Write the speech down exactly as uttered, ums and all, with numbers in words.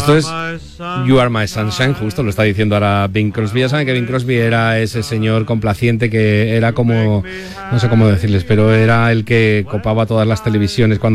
Esto es You Are My Sunshine, justo lo está diciendo ahora Bing Crosby. Ya saben que Bing Crosby era ese señor complaciente que era como, no sé cómo decirles, pero era el que copaba todas las televisiones cuando